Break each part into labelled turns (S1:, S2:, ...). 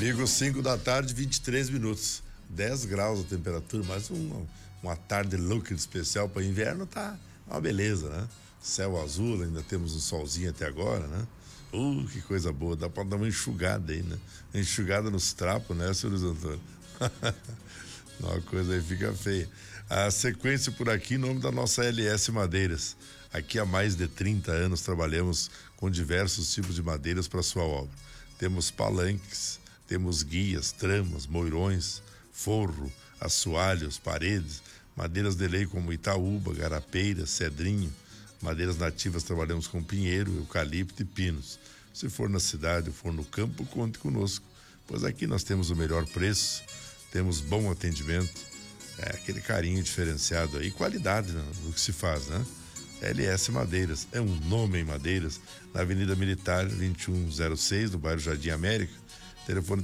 S1: Amigo, 5 da tarde, 23 minutos. 10 graus a temperatura, mas uma tarde louca de especial para inverno tá uma beleza, né? Céu azul, ainda temos um solzinho até agora, né? Que coisa boa, dá pra dar uma enxugada aí, né? Enxugada nos trapos, né, senhor Luiz Antônio? Uma coisa aí fica feia. A sequência por aqui em nome da nossa LS Madeiras. Aqui há mais de 30 anos trabalhamos com diversos tipos de madeiras para sua obra. Temos palanques, temos guias, tramas, moirões, forro, assoalhos, paredes, madeiras de lei como itaúba, garapeira, cedrinho. Madeiras nativas trabalhamos com pinheiro, eucalipto e pinos. Se for na cidade ou for no campo, conte conosco, pois aqui nós temos o melhor preço, temos bom atendimento, aquele carinho diferenciado aí, qualidade no que se faz, né? LS Madeiras, é um nome em madeiras, na Avenida Militar 2106, no bairro Jardim América, telefone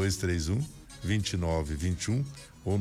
S1: 3231-2921 ou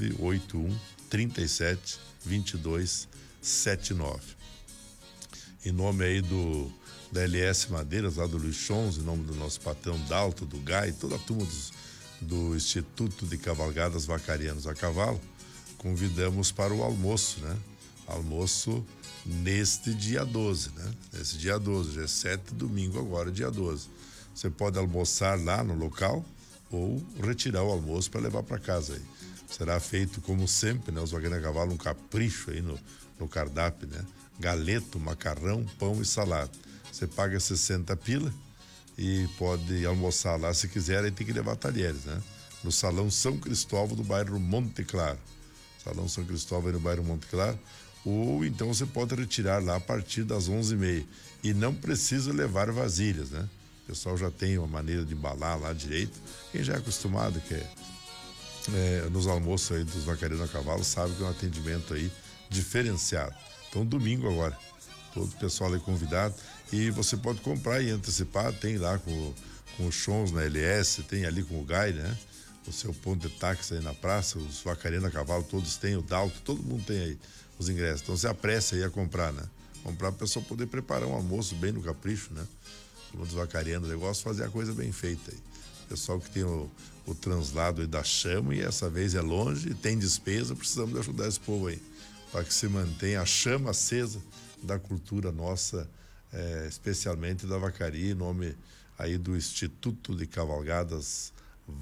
S1: 981-37-2279. Em nome aí da LS Madeiras, lá do Luiz Chons, em nome do nosso patrão Dalto, do Gai, toda a turma do Instituto de Cavalgadas Vacarianos a Cavalo, convidamos para o almoço, né? Almoço neste dia 12, né? Nesse dia 12, já é 7 domingo agora, dia 12. Você pode almoçar lá no local ou retirar o almoço para levar para casa aí. Será feito como sempre, né? Os Vacarianos a Cavalo, um capricho aí no cardápio, né? Galeto, macarrão, pão e salada. Você paga 60 pila e pode almoçar lá se quiser, aí tem que levar talheres, né? No Salão São Cristóvão do bairro Monte Claro. Salão São Cristóvão aí no bairro Monte Claro. Ou então você pode retirar lá a partir das 11h30 e não precisa levar vasilhas, né? O pessoal já tem uma maneira de embalar lá direito. Quem já é acostumado, nos almoços aí dos Vacarianos a Cavalo, sabe que é um atendimento aí diferenciado. Então, domingo agora, todo o pessoal é convidado e você pode comprar e antecipar, tem lá com os Chons na LS, tem ali com o Gai, né? O seu ponto de táxi aí na praça, os Vacarianos a Cavalo todos têm, o Dalto, todo mundo tem aí os ingressos. Então, você apressa aí a comprar, né? Comprar para o pessoal poder preparar um almoço bem no capricho, né? Um dos Vacarianos, eu gosto de fazer a coisa bem feita aí. Pessoal que tem o translado aí da chama e essa vez é longe, tem despesa, precisamos de ajudar esse povo aí, para que se mantenha a chama acesa da cultura nossa, especialmente da vacaria, em nome aí do Instituto de Cavalgadas